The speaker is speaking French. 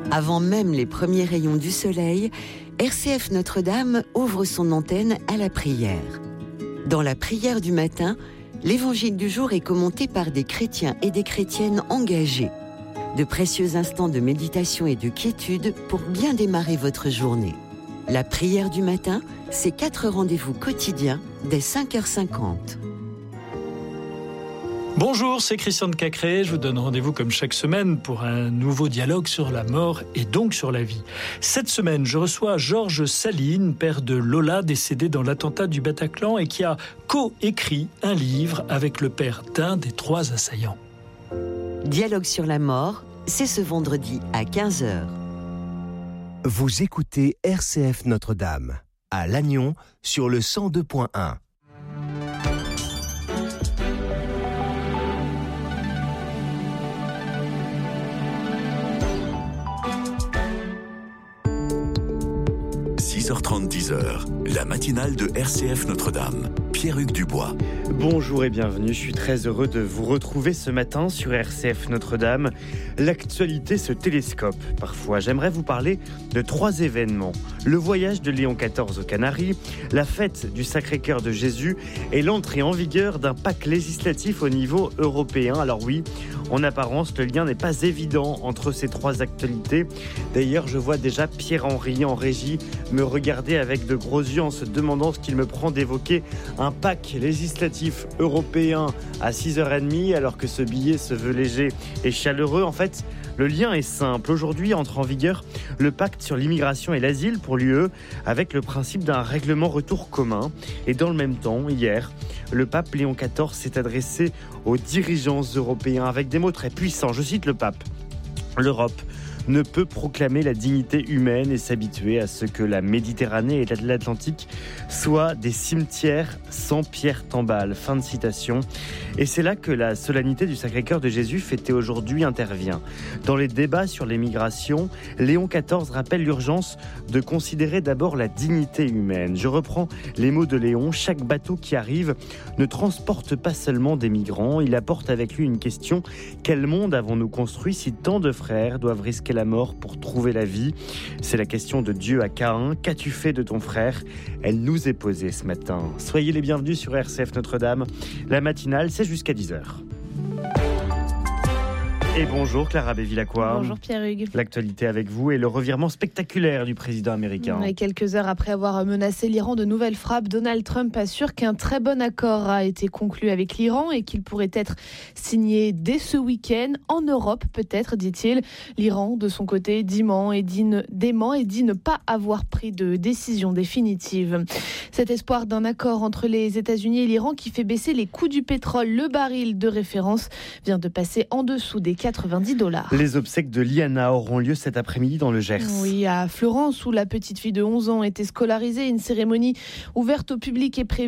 Avant même les premiers rayons du soleil, RCF Notre-Dame ouvre son antenne à la prière. Dans la prière du matin, l'évangile du jour est commenté par des chrétiens et des chrétiennes engagés. De précieux instants de méditation et de quiétude pour bien démarrer votre journée. La prière du matin, c'est 4 rendez-vous quotidiens dès 5h50. Bonjour, c'est Christian de Cacré. Je vous donne rendez-vous comme chaque semaine pour un nouveau dialogue sur la mort et donc sur la vie. Cette semaine, je reçois Georges Saline, père de Lola, décédé dans l'attentat du Bataclan et qui a co-écrit un livre avec le père d'un des 3 assaillants. Dialogue sur la mort, c'est ce vendredi à 15h. Vous écoutez RCF Notre-Dame, à Lannion, sur le 102.1. h 10h, la matinale de RCF Notre-Dame. Pierre-Hugues Dubois. Bonjour et bienvenue, je suis très heureux de vous retrouver ce matin sur RCF Notre-Dame. L'actualité se télescope parfois. J'aimerais vous parler de 3 événements. Le voyage de Léon XIV aux Canaries, la fête du Sacré-Cœur de Jésus et l'entrée en vigueur d'un pacte législatif au niveau européen. Alors oui, en apparence, le lien n'est pas évident entre ces 3 actualités. D'ailleurs, je vois déjà Pierre-Henri en régie me regarder avec de gros yeux en se demandant ce qu'il me prend d'évoquer un pacte législatif européen à 6h30 alors que ce billet se veut léger et chaleureux. En fait, le lien est simple. Aujourd'hui entre en vigueur le pacte sur l'immigration et l'asile pour l'UE avec le principe d'un règlement retour commun. Et dans le même temps, hier, le pape Léon XIV s'est adressé aux dirigeants européens avec des mots très puissants. Je cite le pape. L'Europe ne peut proclamer la dignité humaine et s'habituer à ce que la Méditerranée et l'Atlantique soient des cimetières sans pierre tombale. Fin de citation. Et c'est là que la solennité du Sacré-Cœur de Jésus fêtée aujourd'hui intervient. Dans les débats sur les migrations, Léon XIV rappelle l'urgence de considérer d'abord la dignité humaine. Je reprends les mots de Léon. Chaque bateau qui arrive ne transporte pas seulement des migrants, il apporte avec lui une question. Quel monde avons-nous construit si tant de frères doivent risquer la mort pour trouver la vie? C'est la question de Dieu à Caïn. Qu'as-tu fait de ton frère? Elle nous est posée ce matin. Soyez les bienvenus sur RCF Notre-Dame. La matinale, c'est jusqu'à 10h. Et bonjour Clara Bévilacqua. Bonjour Pierre-Hugues. L'actualité avec vous et le revirement spectaculaire du président américain. Et quelques heures après avoir menacé l'Iran de nouvelles frappes, Donald Trump assure qu'un très bon accord a été conclu avec l'Iran et qu'il pourrait être signé dès ce week-end. En Europe peut-être, dit-il. L'Iran, de son côté, dément et dit ne pas avoir pris de décision définitive. Cet espoir d'un accord entre les États-Unis et l'Iran qui fait baisser les coûts du pétrole, le baril de référence, vient de passer en dessous des $90. Les obsèques de Liana auront lieu cet après-midi dans le Gers. Oui, à Florence, où la petite fille de 11 ans était scolarisée. Une cérémonie ouverte au public est prévue